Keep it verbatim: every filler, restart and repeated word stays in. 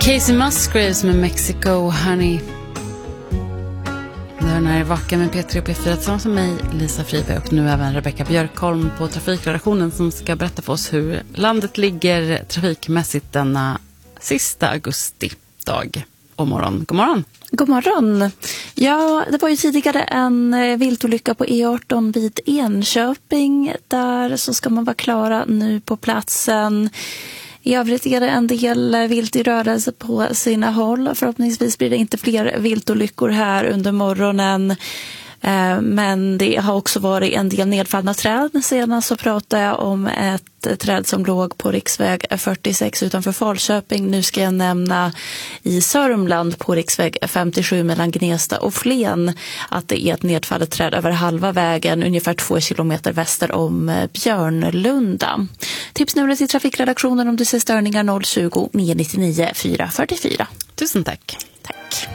Casey Musgraves med Mexico Honey. Det är den här Vaka med P tre och P fyra tillsammans med mig, Lisa Friberg, och nu även Rebecca Björkholm på trafikredaktionen som ska berätta för oss hur landet ligger trafikmässigt denna sista augusti-dag och morgon. God morgon! God morgon. Ja, det var ju tidigare en viltolycka på E arton vid Enköping. Där så ska man vara klara nu på platsen. I övrigt är det en del vilt i rörelse på sina håll. Förhoppningsvis blir det inte fler viltolyckor här under morgonen. Men det har också varit en del nedfallna träd. Senast så pratade jag om ett träd som låg på riksväg fyrtiosex utanför Falköping. Nu ska jag nämna i Sörmland på riksväg femtiosju mellan Gnesta och Flen att det är ett nedfallet träd över halva vägen ungefär två kilometer väster om Björnlunda. Tipsnumret till trafikredaktionen om du ser störningar noll tjugo, nio nio nio, fyra fyra fyra. Tusen tack!